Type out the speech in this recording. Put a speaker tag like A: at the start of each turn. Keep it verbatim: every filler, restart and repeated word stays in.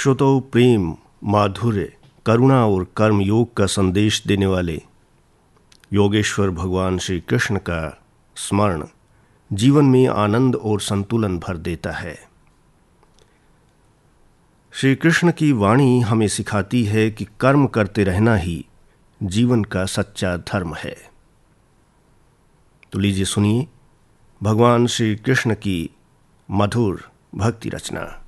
A: श्रुतौ प्रेम, माधुर्य, करुणा और कर्म योग का संदेश देने वाले योगेश्वर भगवान श्री कृष्ण का स्मरण जीवन में आनंद और संतुलन भर देता है। श्री कृष्ण की वाणी हमें सिखाती है कि कर्म करते रहना ही जीवन का सच्चा धर्म है। तो लीजिए सुनिए भगवान श्री कृष्ण की मधुर भक्ति रचना।